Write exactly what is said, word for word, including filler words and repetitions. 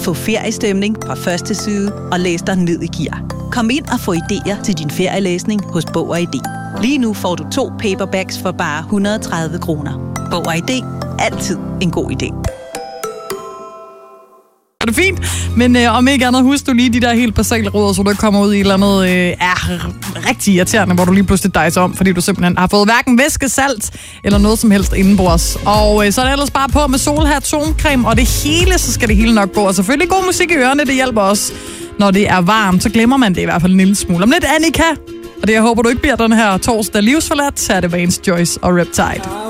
Få feriestemning fra første side og læs dig ned i gear. Kom ind og få idéer til din ferielæsning hos Bog og I D. Lige nu får du to paperbacks for bare et hundrede og tredive kroner. Bog og I D. Altid en god idé. Er det fint? Men øh, om ikke andet, husk du lige de der helt basale råd, så du ikke kommer ud i et eller andet øh, er rigtig irriterende, hvor du lige pludselig dejser om, fordi du simpelthen har fået hverken væske, salt eller noget som helst indenbords. Og øh, så er det ellers bare på med solhat, solcreme og det hele, så skal det hele nok gå. Og selvfølgelig god musik i ørerne, det hjælper også. Når det er varmt, så glemmer man det i hvert fald en lille smule. Om lidt Annika, og det jeg håber du ikke bliver den her torsdag livsforladt, så er det Vance, Joyce og Riptide.